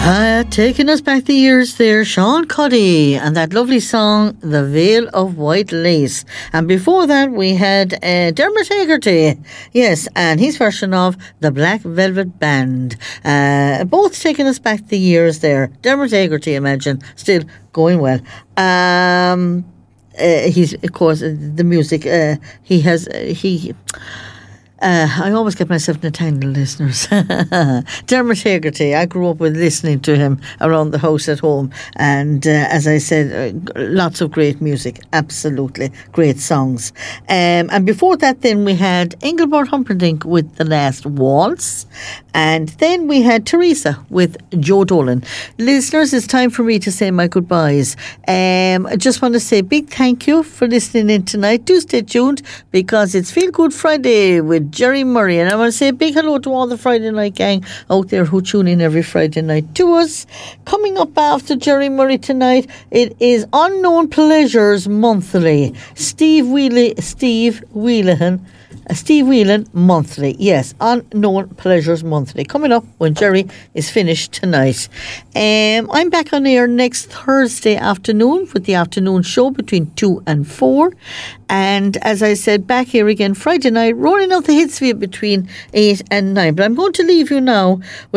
Taking us back the years there, Sean Cuddy and that lovely song, The Veil of White Lace. And before that, we had Dermot Haggerty, yes, and his version of The Black Velvet Band. Both taking us back the years there. Dermot Haggerty, imagine, still going well. He's, of course, the music, I always get myself in a tangle, listeners. Dermot Haggerty, I grew up with listening to him around the house at home. And as I said, lots of great music, absolutely great songs. And before that then we had Engelbert Humperdinck with The Last Waltz. And then we had Teresa with Joe Dolan. Listeners, it's time for me to say my goodbyes. I just want to say a big thank you for listening in tonight. Do stay tuned because it's Feel Good Friday with Jerry Murray. And I want to say a big hello to all the Friday night gang out there who tune in every Friday night to us. Coming up after Jerry Murray tonight, it is Unknown Pleasures Monthly. Steve Whelan Monthly. Yes, Unknown Pleasures Monthly. Coming up when Jerry is finished tonight. I'm back on air next Thursday afternoon with the afternoon show between 2 and 4. And as I said, back here again Friday night, rolling out the hits for you between 8 and 9. But I'm going to leave you now with